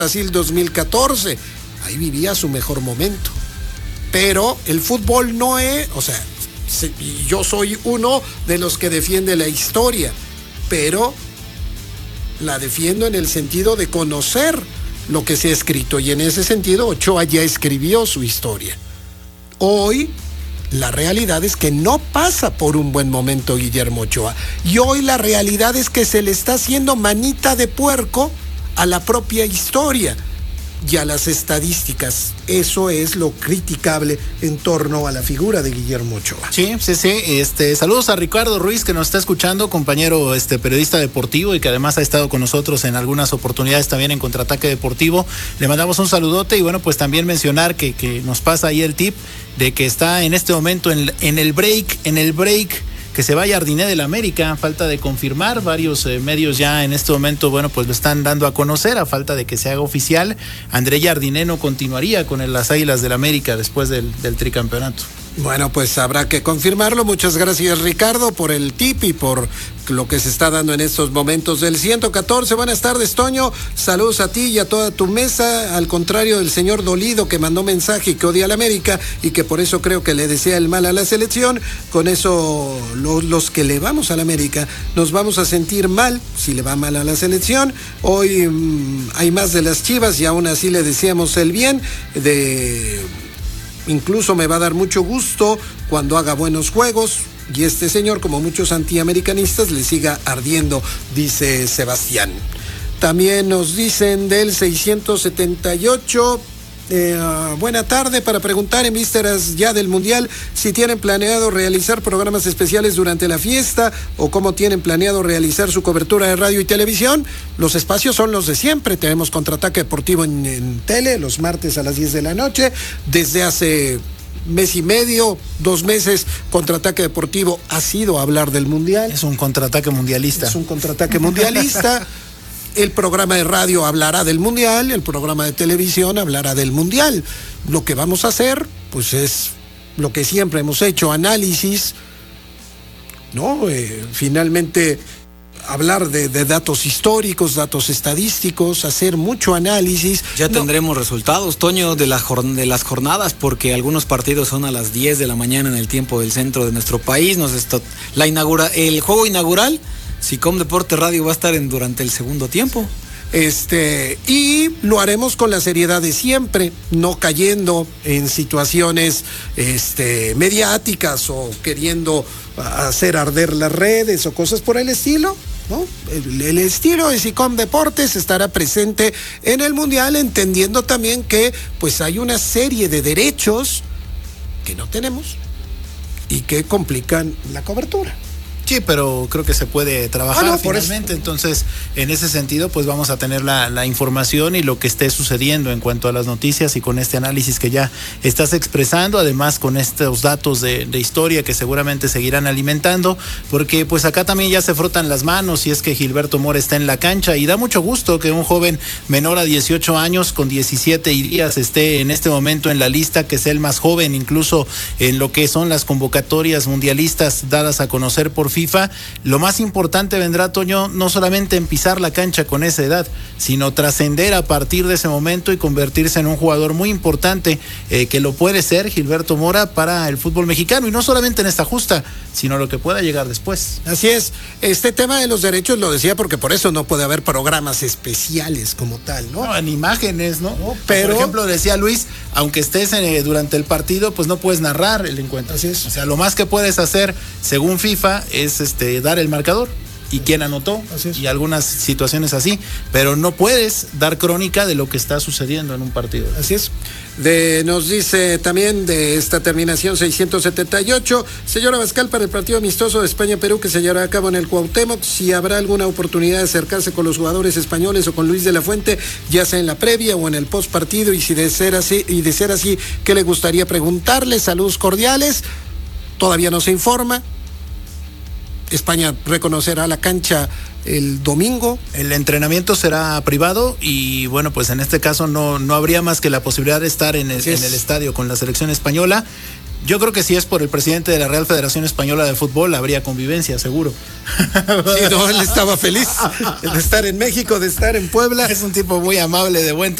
Brasil 2014. Ahí vivía su mejor momento. Pero el fútbol no es, yo soy uno de los que defiende la historia, pero la defiendo en el sentido de conocer lo que se ha escrito, y en ese sentido Ochoa ya escribió su historia. Hoy la realidad es que no pasa por un buen momento Guillermo Ochoa, y hoy la realidad es que se le está haciendo manita de puerco a la propia historia y a las estadísticas. Eso es lo criticable en torno a la figura de Guillermo Ochoa. Sí. Saludos a Ricardo Ruiz, que nos está escuchando, compañero periodista deportivo y que además ha estado con nosotros en algunas oportunidades también en Contraataque Deportivo. Le mandamos un saludote y bueno, pues también mencionar que nos pasa ahí el tip de que está en este momento en el break que se va Jardiné del América. Falta de confirmar, varios medios ya en este momento, bueno, pues lo están dando a conocer, a falta de que se haga oficial. André Jardiné no continuaría con las Águilas del América después del tricampeonato. Bueno, pues habrá que confirmarlo. Muchas gracias, Ricardo, por el tip y por lo que se está dando en estos momentos del 114. Buenas tardes, Toño. Saludos a ti y a toda tu mesa. Al contrario del señor Dolido, que mandó mensaje y que odia a la América y que por eso creo que le desea el mal a la selección, con eso los que le vamos a la América nos vamos a sentir mal si le va mal a la selección. Hoy hay más de las Chivas y aún así le deseamos el bien. Incluso me va a dar mucho gusto cuando haga buenos juegos y este señor, como muchos antiamericanistas, le siga ardiendo, dice Sebastián. También nos dicen del 678, buena tarde, para preguntar en vísperas ya del Mundial si tienen planeado realizar programas especiales durante la fiesta o cómo tienen planeado realizar su cobertura de radio y televisión. Los espacios son los de siempre. Tenemos Contraataque Deportivo en tele los martes a las 10 de la noche. Desde hace mes y medio, 2 meses, Contraataque Deportivo ha sido a hablar del Mundial. Es un contraataque mundialista. El programa de radio hablará del Mundial, el programa de televisión hablará del Mundial. Lo que vamos a hacer, pues es lo que siempre hemos hecho, análisis, ¿no? Finalmente, hablar de datos históricos, datos estadísticos, hacer mucho análisis. Ya tendremos resultados, Toño, de las jornadas, porque algunos partidos son a las 10 de la mañana en el tiempo del centro de nuestro país. El juego inaugural, SICOM Deporte Radio, va a estar durante el segundo tiempo. Y lo haremos con la seriedad de siempre, no cayendo en situaciones mediáticas o queriendo hacer arder las redes o cosas por el estilo, ¿no? El estilo de SICOM Deportes estará presente en el Mundial, entendiendo también que pues hay una serie de derechos que no tenemos y que complican la cobertura. Sí, pero creo que se puede trabajar finalmente. Entonces, en ese sentido, pues vamos a tener la información y lo que esté sucediendo en cuanto a las noticias y con este análisis que ya estás expresando, además con estos datos de historia que seguramente seguirán alimentando, porque pues acá también ya se frotan las manos y es que Gilberto Mora está en la cancha y da mucho gusto que un joven menor a 18 años con 17 días esté en este momento en la lista, que sea el más joven incluso en lo que son las convocatorias mundialistas dadas a conocer por FIFA. Lo más importante vendrá, Toño, no solamente en pisar la cancha con esa edad, sino trascender a partir de ese momento y convertirse en un jugador muy importante, que lo puede ser Gilberto Mora para el fútbol mexicano, y no solamente en esta justa, sino lo que pueda llegar después. Así es, este tema de los derechos lo decía porque por eso no puede haber programas especiales como tal, ¿no? No, en imágenes, ¿no? Pero, por ejemplo, decía Luis, aunque estés durante el partido, pues no puedes narrar el encuentro. Así es. O sea, lo más que puedes hacer, según FIFA, es dar el marcador y quién anotó y algunas situaciones así, pero no puedes dar crónica de lo que está sucediendo en un partido. Así es. Nos dice también de esta terminación 678, señor Abascal, para el partido amistoso de España-Perú que se llevará a cabo en el Cuauhtémoc, si habrá alguna oportunidad de acercarse con los jugadores españoles o con Luis de la Fuente, ya sea en la previa o en el post partido, y si de ser así, ¿qué le gustaría preguntarle? Saludos cordiales. Todavía no se informa. España reconocerá la cancha el domingo. El entrenamiento será privado y bueno, pues en este caso no habría más que la posibilidad de estar en el estadio con la selección española. Yo creo que si es por el presidente de la Real Federación Española de Fútbol, habría convivencia, seguro. Sí, no, él estaba feliz de estar en México, de estar en Puebla. Es un tipo muy amable, de buen